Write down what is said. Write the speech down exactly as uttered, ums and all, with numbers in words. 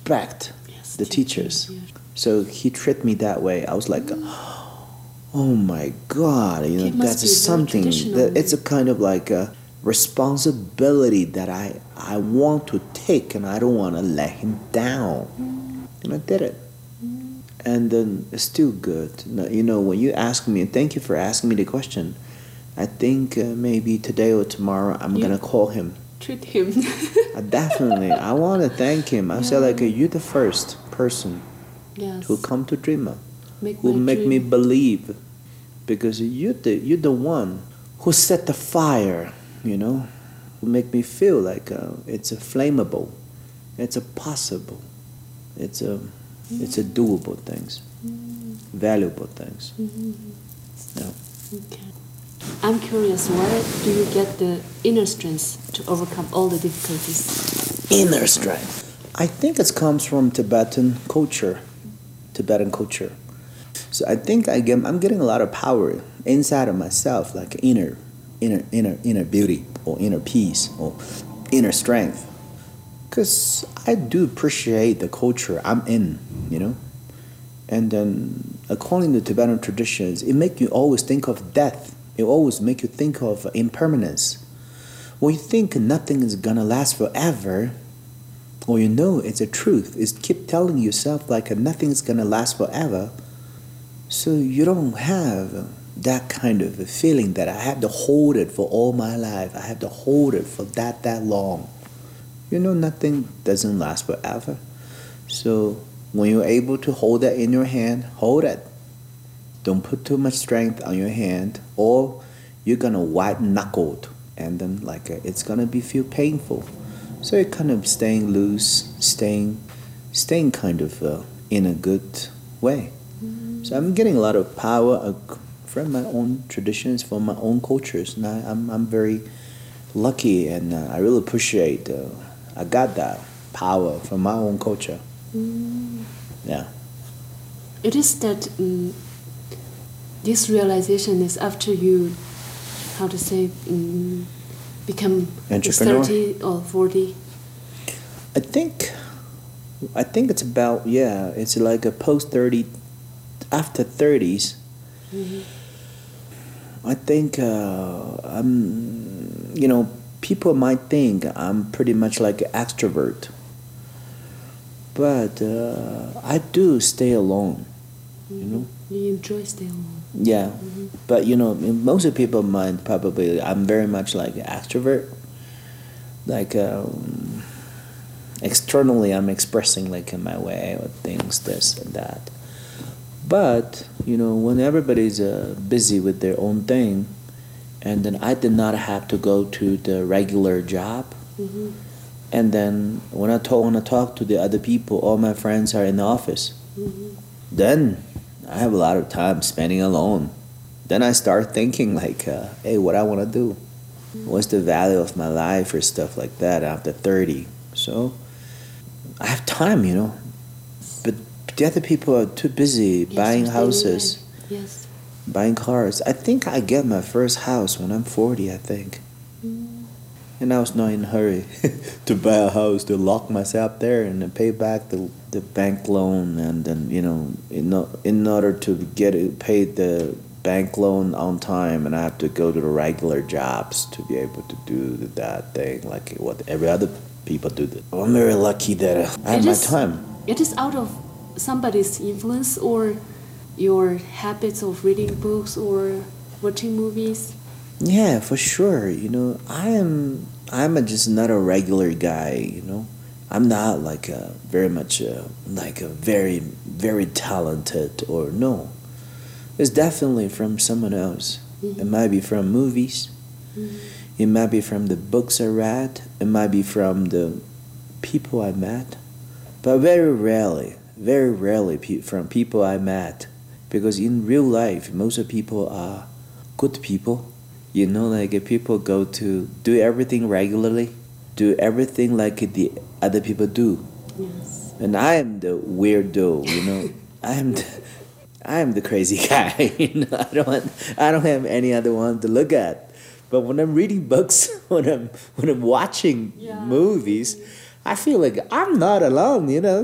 respect Yes, the teachers. yeah. So he treated me that way. I was like, oh my God, you know, It must that's be very something traditional. that it's a kind of like a responsibility that I I want to take, and I don't want to let him down. And I did it. And then it's still good. No, You know, when you ask me, and thank you for asking me the question. I think uh, maybe today or tomorrow I'm You- gonna call him. Treat him. Uh, definitely, I want to thank him. I say like, uh, you're the first person Yes. who come to Dreamer, Make who my make me dream. believe, because you're the you're the one who set the fire. You know, who make me feel like uh, it's a flammable, it's a possible, it's a it's a doable things, valuable things. Yeah. Okay. I'm curious, where do you get the inner strength to overcome all the difficulties? Inner strength. I think it comes from Tibetan culture, Tibetan culture. So I think I get, I'm getting a lot of power inside of myself, like inner, inner, inner, inner beauty, or inner peace, or inner strength. Because I do appreciate the culture I'm in, you know. And then, according to Tibetan traditions, it make you always think of death. It always make you think of impermanence. When you think nothing is gonna last forever, or you know it's a truth, it's keep telling yourself like nothing is gonna last forever. So you don't have that kind of a feeling that I have to hold it for all my life. I have to hold it for that that long. You know, nothing doesn't last forever. So when you're able to hold that in your hand, hold it. Don't put too much strength on your hand, or you're gonna white knuckled, and then like uh, it's gonna be feel painful. So you're kind of staying loose, staying, staying kind of uh, in a good way. So I'm getting a lot of power uh, from my own traditions, from my own cultures, and I, I'm I'm very lucky, and uh, I really appreciate. Uh, I got that power from my own culture. Yeah. It is that um, this realization is after you, how to say, um, become Entrepreneur? thirty or forty. I think, I think it's about yeah. It's like a post thirty, after thirties. I think uh, I'm, you know, people might think I'm pretty much like an extrovert, but uh, I do stay alone. You know. You enjoy staying alone. Yeah, but you know, most of people might probably. I'm very much like an extrovert. Like um, externally, I'm expressing like in my way or things, this and that. But you know, when everybody's uh, busy with their own thing, and then I did not have to go to the regular job. Mm-hmm. And then when I talk, when I talk to the other people, all my friends are in the office. Mm-hmm. Then I have a lot of time spending alone. Then I start thinking like, uh, hey, what I want to do? What's the value of my life or stuff like that after thirty? So I have time, you know. But the other people are too busy Yes, buying to stay houses, alive. Yes. buying cars. I think I get my first house when I'm forty, I think. And I was not in a hurry to buy a house, to lock myself there and then pay back the, the bank loan. And then, you know, in, in order to get it, pay the bank loan on time, and I have to go to the regular jobs to be able to do that thing, like what every other people do. I'm very lucky that I have It my is- time. It is out of somebody's influence or your habits of reading books or watching movies. Yeah, for sure. You know, I am. I'm a, just not a regular guy. You know, I'm not like a very much a, like a very very talented or no. It's definitely from someone else. Mm-hmm. It might be from movies. Mm-hmm. It might be from the books I read. It might be from the people I met. But very rarely, very rarely pe- from people I met. Because in real life, most of people are good people. You know, like if people go to do everything regularly, do everything like the other people do. Yes. And I am the weirdo, you know. I am the, I am the crazy guy. You know, I don't I don't have any other one to look at. But when I'm reading books, when I'm when I'm watching Yeah. movies, I feel like I'm not alone, you know.